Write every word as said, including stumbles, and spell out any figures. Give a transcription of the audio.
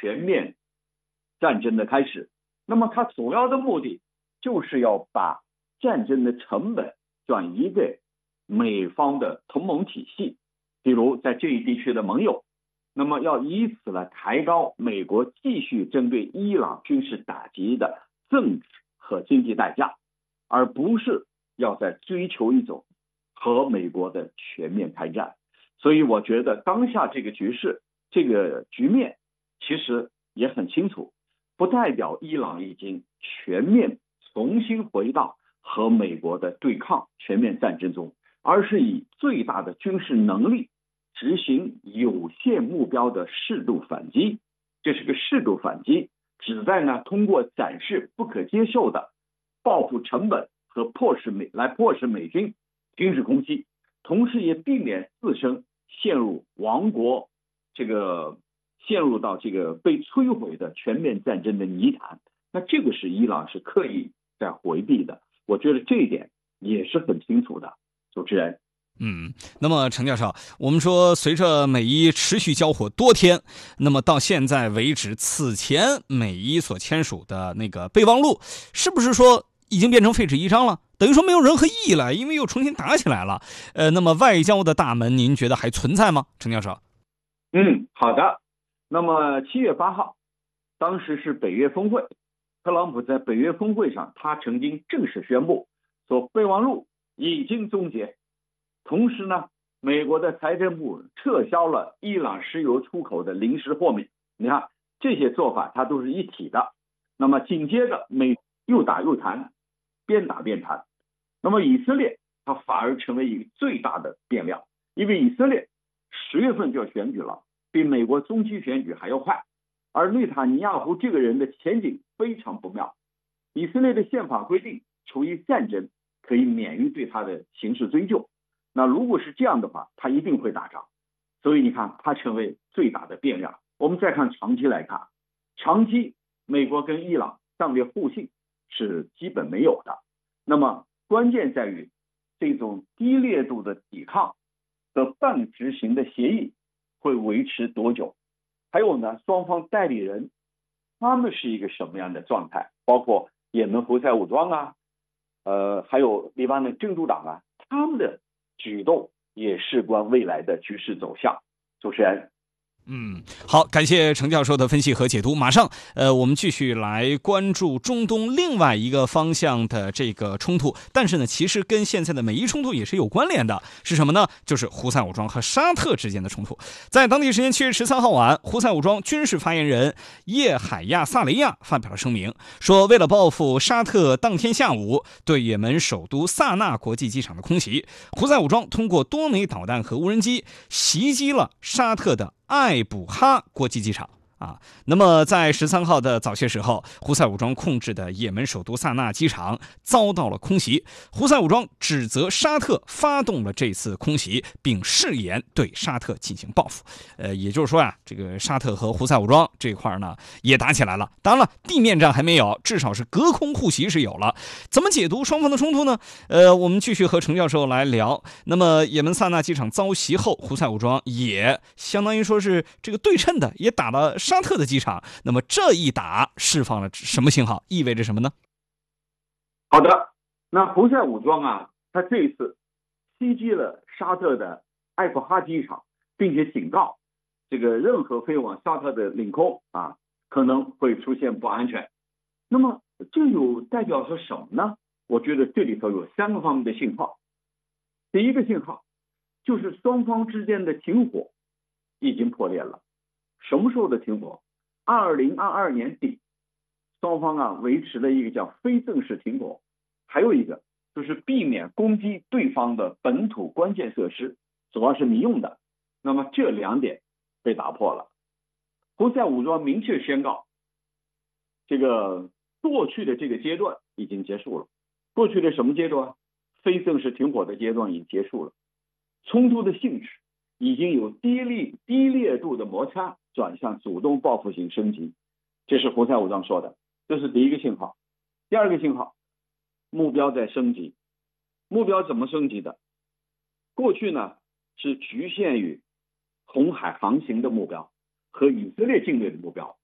全面战争的开始。那么它主要的目的就是要把战争的成本转移给美方的同盟体系，比如在这一地区的盟友，那么要以此来抬高美国继续针对伊朗军事打击的政治和经济代价，而不是要在追求一种和美国的全面开战。所以我觉得当下这个局势，这个局面其实也很清楚，不代表伊朗已经全面重新回到和美国的对抗全面战争中，而是以最大的军事能力执行有限目标的适度反击。这是个适度反击，旨在呢通过展示不可接受的报复成本和迫使美来迫使美军军事空袭，同时也避免自身陷入亡国这个陷入到这个被摧毁的全面战争的泥潭。那这个是伊朗是刻意在回避的，我觉得这一点也是很清楚的。主持人， 嗯，那么程教授，我们说随着美伊持续交火多天，那么到现在为止，此前美伊所签署的那个备忘录，是不是说已经变成废纸一张了？等于说没有任何意义了，因为又重新打起来了。呃，那么外交的大门，您觉得还存在吗，程教授？ 嗯，好的。那么七月八号，当时是北约峰会，特朗普在北约峰会上，他曾经正式宣布说备忘录已经终结。同时呢，美国的财政部撤销了伊朗石油出口的临时豁免。你看这些做法它都是一体的。那么紧接着美又打又谈，边打边谈。那么以色列它反而成为一个最大的变量，因为以色列十月份就要选举了，比美国中期选举还要快。而内塔尼亚胡这个人的前景非常不妙。以色列的宪法规定，处于战争可以免于对他的刑事追究。那如果是这样的话，他一定会打仗。所以你看，他成为最大的变量。我们再看长期来看，长期美国跟伊朗战略互信是基本没有的。那么关键在于这种低烈度的抵抗和半执行的协议会维持多久？还有呢，双方代理人他们是一个什么样的状态？包括也门胡塞武装啊，呃，还有黎巴嫩真主党啊，他们的举动也事关未来的局势走向。主持人， 嗯，好，感谢程教授的分析和解读。马上，呃，我们继续来关注中东另外一个方向的这个冲突，但是呢，其实跟现在的美伊冲突也是有关联的，是什么呢？就是胡塞武装和沙特之间的冲突。在当地时间七月十三号晚，胡塞武装军事发言人叶海亚·萨雷亚发表了声明，说为了报复沙特当天下午对也门首都萨那国际机场的空袭，胡塞武装通过多枚导弹和无人机袭击了沙特的艾卜哈国际机场啊，那么在十三号的早些时候，胡塞武装控制的也门首都萨那机场遭到了空袭。胡塞武装指责沙特发动了这次空袭，并誓言对沙特进行报复。呃，也就是说啊，这个沙特和胡塞武装这块呢也打起来了。当然了，地面战还没有，至少是隔空互袭是有了。怎么解读双方的冲突呢？呃，我们继续和程教授来聊。那么也门萨那机场遭袭后，胡塞武装也相当于说是这个对称的，也打了沙特的机场。那么这一打释放了什么信号，意味着什么呢？ 好的，那胡塞武装啊，他这一次袭击了沙特的艾卜哈机场，并且警告这个任何飞往沙特的领空啊，可能会出现不安全。那么这有代表着什么呢？我觉得这里头有三个方面的信号。第一个信号就是双方之间的停火已经破裂了。什么时候的停火？二零二二年底，双方啊维持了一个叫非正式停火，还有一个就是避免攻击对方的本土关键设施，主要是民用的。那么这两点被打破了。胡塞武装明确宣告，这个过去的这个阶段已经结束了。过去的什么阶段？非正式停火的阶段已经结束了。冲突的性质已经有低力低烈度的摩擦转向主动报复性升级，这是胡塞武装说的，这是第一个信号。第二个信号，目标在升级。目标怎么升级的？过去呢是局限于红海航行的目标和以色列境内的目标，